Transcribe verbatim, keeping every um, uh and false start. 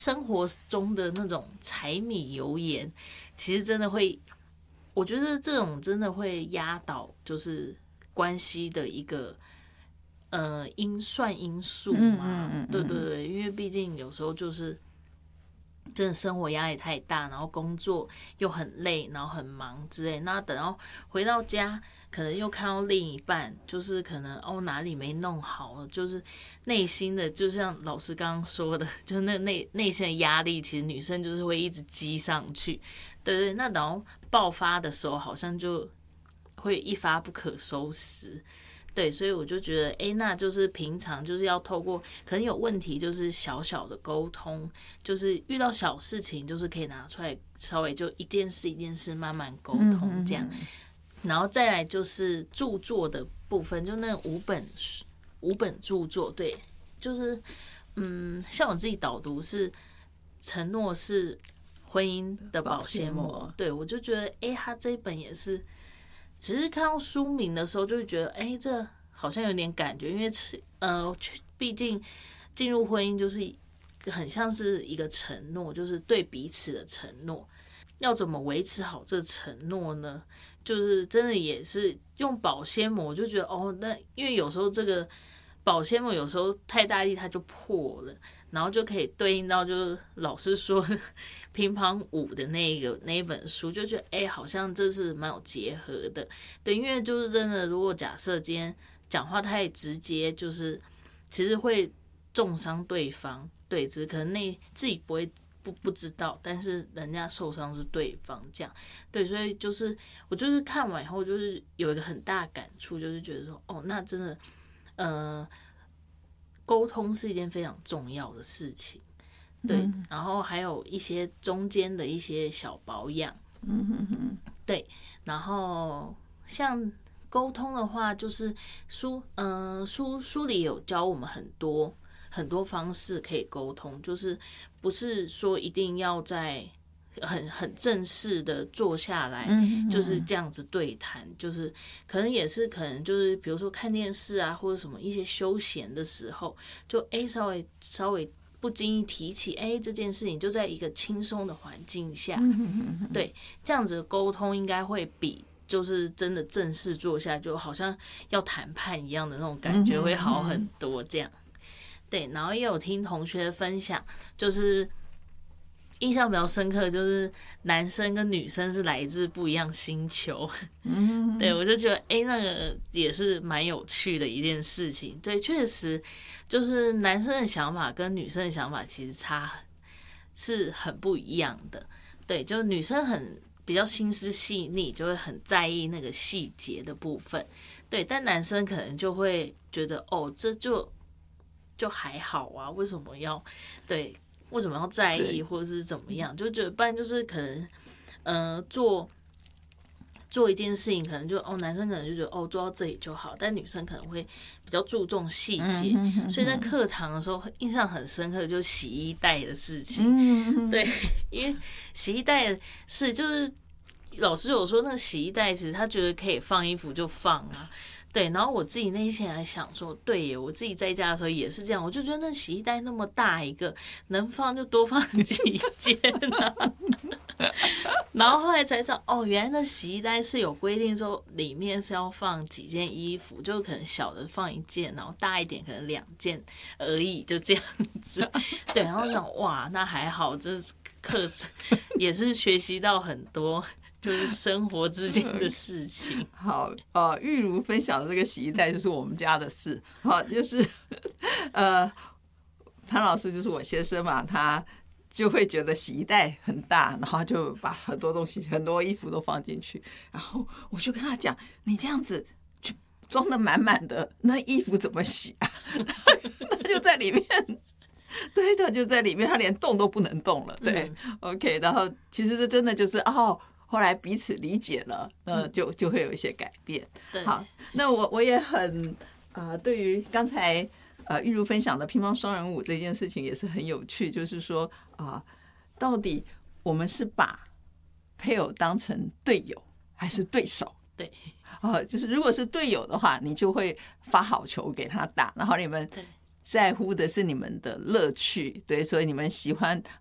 生活中的那种柴米油盐，其实真的会，我觉得这种真的会压倒就是关系的一个呃因算因素嘛。嗯嗯嗯嗯对对对，因为毕竟有时候就是真的生活压力太大，然后工作又很累，然后很忙之类，那等到回到家，可能又看到另一半，就是可能哦哪里没弄好，就是内心的，就像老师刚刚说的，就是那内内心的压力，其实女生就是会一直积上去，对对，那然后爆发的时候，好像就会一发不可收拾。对，所以我就觉得，哎，那就是平常就是要透过可能有问题，就是小小的沟通，就是遇到小事情，就是可以拿出来稍微就一件事一件事慢慢沟通这样，然后再来就是著作的部分，就那五本五本著作，对，就是嗯，像我自己导读是承诺是婚姻的保鲜膜，对我就觉得，哎，他这一本也是。只是看到书名的时候，就会觉得，哎、欸，这好像有点感觉，因为呃，毕竟进入婚姻就是很像是一个承诺，就是对彼此的承诺。要怎么维持好这承诺呢？就是真的也是用保鲜膜，我就觉得哦，那因为有时候这个保鲜膜有时候太大力它就破了，然后就可以对应到就是老师说乒乓舞的那个那一本书，就觉得哎、欸，好像这是蛮有结合的。对，因为就是真的，如果假设今天讲话太直接，就是其实会重伤对方。对，只是可能那自己不会不不知道，但是人家受伤是对方这样。对，所以就是我就是看完以后，就是有一个很大感触，就是觉得说哦，那真的。呃，沟通是一件非常重要的事情，对，嗯、然后还有一些中间的一些小保养，嗯哼哼，对，然后像沟通的话，就是书，嗯、呃，书书里有教我们很多很多方式可以沟通，就是不是说一定要在。很很正式的坐下来，就是这样子对谈，就是可能也是可能就是比如说看电视啊，或者什么一些休闲的时候，就哎稍微稍微不经意提起哎这件事情，就在一个轻松的环境下，对，这样子的沟通应该会比就是真的正式坐下，就好像要谈判一样的那种感觉会好很多。这样，对，然后也有听同学分享，就是。印象比较深刻的就是男生跟女生是来自不一样星球，嗯，对，我就觉得哎、欸，那个也是蛮有趣的一件事情。对，确实就是男生的想法跟女生的想法其实差是很不一样的。对，就女生很比较心思细腻，就会很在意那个细节的部分。对，但男生可能就会觉得哦，这就就还好啊，为什么要对？为什么要在意，或者是怎么样？就觉得不然就是可能，呃，做做一件事情，可能就哦，男生可能就觉得哦，做到这里就好，但女生可能会比较注重细节。嗯、哼哼哼所以在课堂的时候，印象很深刻的就是洗衣袋的事情。嗯、对，因为洗衣袋是就是老师有说，那个洗衣袋其实他觉得可以放衣服就放啊。对，然后我自己内心还想说，对耶，我自己在家的时候也是这样，我就觉得那洗衣袋那么大一个，能放就多放几件啊。然后后来才知道，哦，原来那洗衣袋是有规定说里面是要放几件衣服，就可能小的放一件，然后大一点可能两件而已，就这样子。对，然后想哇，那还好，这课程也是学习到很多。就是生活之间的事情。 好，呃，玉如分享的这个洗衣袋就是我们家的事。好，就是呃，潘老师就是我先生嘛，他就会觉得洗衣袋很大，然后就把很多东西、很多衣服都放进去。然后我就跟他讲：“你这样子就装得满满的，那衣服怎么洗啊？”他就在里面。对，他就在里面，他连动都不能动了。对、嗯、，OK， 然后其实这真的就是哦。后来彼此理解了，呃，就就会有一些改变。 对， 好，那我我也很呃，对于刚才呃玉如分享的乒乓双人舞这件事情也是很有趣，就是说啊、呃，到底我们是把配偶当成队友还是对手？ 对， 啊、呃，就是如果是队友的话，你就会发好球给他打，然后你们在乎的是你们的乐趣，对，所以你们喜欢